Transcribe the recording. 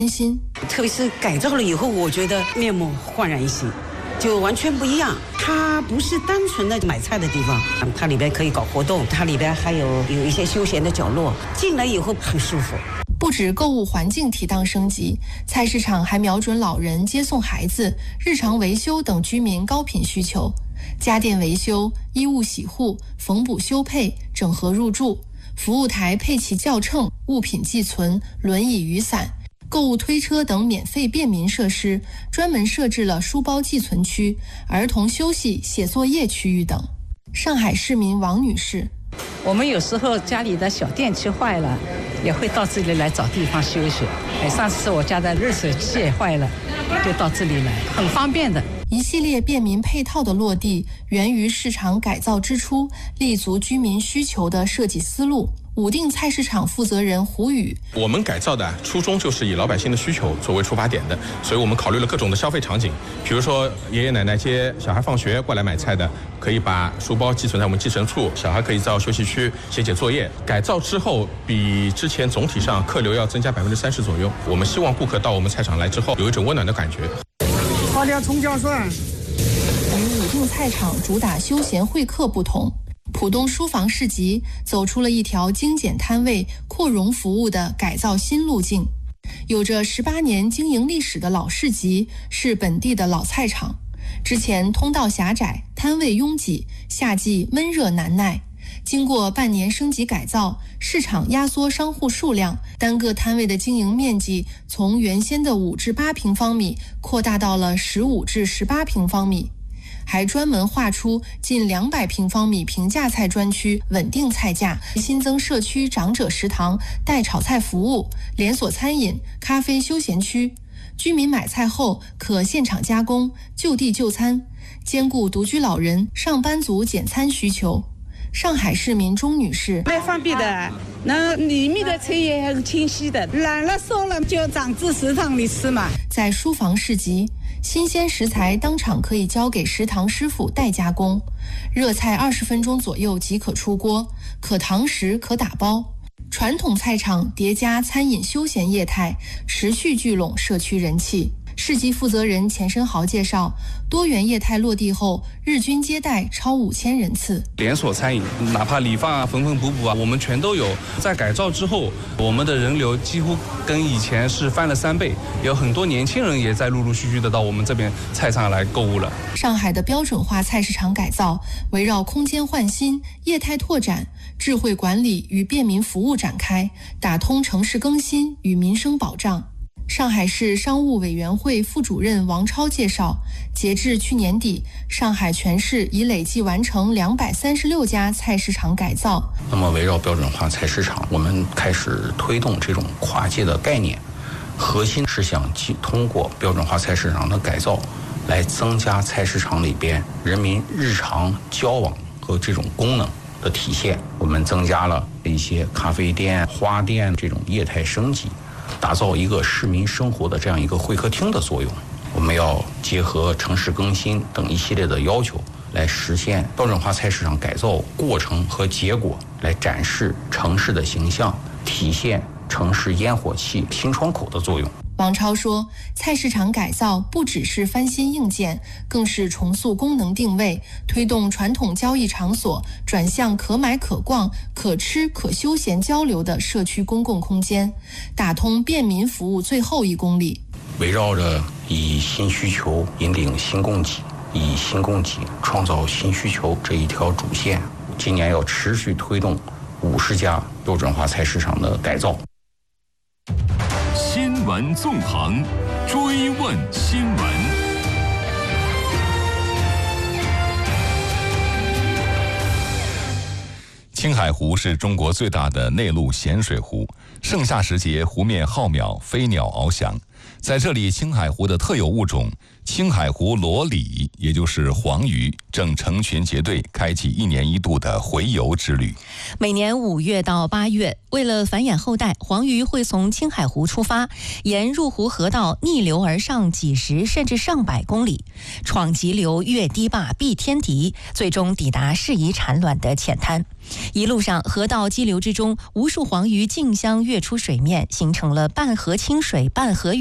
心。 特别是改造了以后，我觉得面目焕然一新，就完全不一样。它不是单纯的买菜的地方，它里边可以搞活动，它里边还有一些休闲的角落，进来以后很舒服。 不止购物环境提档升级，菜市场还瞄准老人接送孩子、日常维修等居民高频需求。家电维修、衣物洗护、缝补修配、整合入住，服务台配齐校秤、物品寄存、轮椅雨伞、购物推车等免费便民设施，专门设置了书包寄存区、儿童休息写作业区域等。上海市民王女士： 我们有时候家里的小电器坏了，也会到这里来找地方修修。上次我家的热水器也坏了，就到这里来，很方便的。 一系列便民配套的落地，源于市场改造之初立足居民需求的设计思路。武定菜市场负责人胡宇： 我们改造的初衷就是以老百姓的需求作为出发点的，所以我们考虑了各种的消费场景，比如说爷爷奶奶接小孩放学过来买菜的，可以把书包寄存在我们寄存处，小孩可以到休息区写作业。改造之后，比之前总体上客流要增加30%左右。我们希望顾客到我们菜场来之后，有一种温暖的感觉。 花点葱姜蒜。 与武定菜场主打休闲会客不同，浦东书房市集走出了一条精简摊位、扩容服务的改造新路径。有着18年经营历史的老市集是本地的老菜场，之前通道狭窄，摊位拥挤，夏季闷热难耐。经过半年升级改造，市场压缩商户数量，单个摊位的经营面积从原先的5至8平方米扩大到了15至18平方米，还专门划出近200平方米平价菜专区，稳定菜价，新增社区长者食堂、代炒菜服务、连锁餐饮、咖啡休闲区。居民买菜后可现场加工，就地就餐，兼顾独居老人、上班族简餐需求。上海市民钟女士： 蛮方便的，那里面的菜也很清晰的，懒了烧了就长至食堂里吃嘛。 在书房市集，新鲜食材当场可以交给食堂师傅代加工，热菜20分钟左右即可出锅，可堂食可打包。传统菜场叠加餐饮休闲业态，持续聚拢社区人气。市集负责人钱生豪介绍，多元业态落地后，日均接待超5000人次。 连锁餐饮，哪怕理发啊、缝缝补补啊，我们全都有。在改造之后，我们的人流几乎跟以前是翻了3倍，有很多年轻人也在陆陆续续的到我们这边菜场来购物了。 上海的标准化菜市场改造围绕空间焕新、业态拓展、智慧管理与便民服务展开，打通城市更新与民生保障。上海市商务委员会副主任王超介绍，截至去年底，上海全市已累计完成236家菜市场改造。 那么围绕标准化菜市场，我们开始推动这种跨界的概念，核心是想通过标准化菜市场的改造，来增加菜市场里边人民日常交往和这种功能的体现。我们增加了一些咖啡店、花店这种业态升级，打造一个市民生活的这样一个会客厅的作用。我们要结合城市更新等一系列的要求，来实现标准化菜市场改造过程和结果，来展示城市的形象，体现城市烟火气新窗口的作用。 王超说，菜市场改造不只是翻新硬件，更是重塑功能定位，推动传统交易场所转向可买可逛、可吃可休闲交流的社区公共空间，打通便民服务最后1公里。 围绕着以新需求引领新供给，以新供给创造新需求这一条主线，今年要持续推动50家标准化菜市场的改造。 新闻纵横，追问新闻。青海湖是中国最大的内陆咸水湖，盛夏时节湖面浩渺，飞鸟翱翔。 在这里，青海湖的特有物种青海湖裸鲤，也就是黄鱼，正成群结队开启1年1度的洄游之旅。 每年5月到8月，为了繁衍后代，黄鱼会从青海湖出发，沿入湖河道逆流而上几十甚至上百公里，闯急流、越堤坝、避天敌，最终抵达适宜产卵的浅滩。一路上，河道激流之中，无数黄鱼竞相跃出水面，形成了半河清水半河